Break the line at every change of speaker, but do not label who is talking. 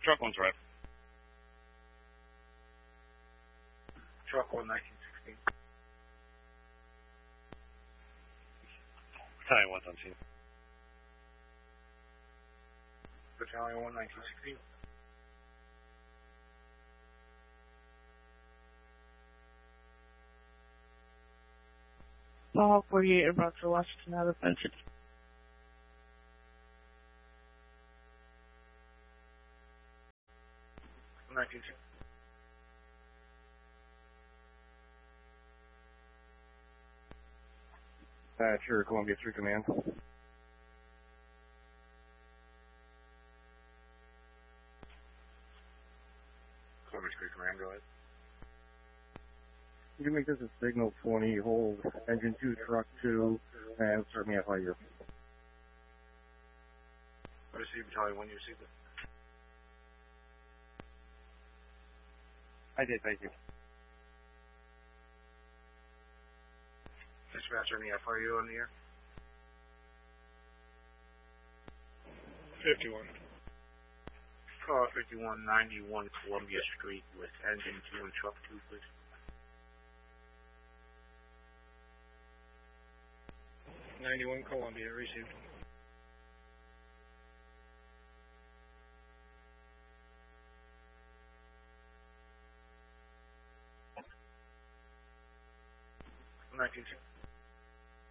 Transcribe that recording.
Truck 1's right.
Truck 1, 1916.
Battalion 1's on scene.
Battalion 1, 1916.
Mohawk 48 about to Washington out of offensive.
Sure, Columbia 3 Command.
Columbia 3 Command, go ahead.
You can make this a signal 20, hold engine 2, truck 2, and start me FIU.
Receive Battalion 1, you received it.
I did, thank you.
Dispatcher, any FRU on the air?
51.
Call 5191 Columbia Street with engine 2 and truck 2, please.
91 Columbia, received.
Nineteen.